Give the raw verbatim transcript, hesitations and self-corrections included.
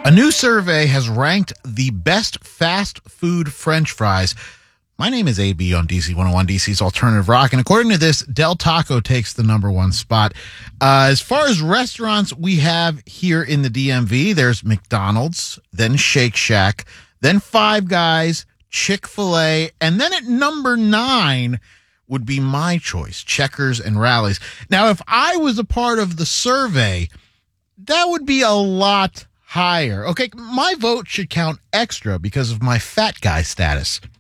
A new survey has ranked the best fast food French fries. My name is A B on D C one oh one, D C's Alternative Rock, and according to this, Del Taco takes the number one spot. Uh, as far as restaurants we have here in the D M V, there's McDonald's, then Shake Shack, then Five Guys, Chick-fil-A, and then at number nine would be my choice, Checkers and Rally's. Now, if I was a part of the survey, that would be a lot higher. Okay, my vote should count extra because of my fat guy status.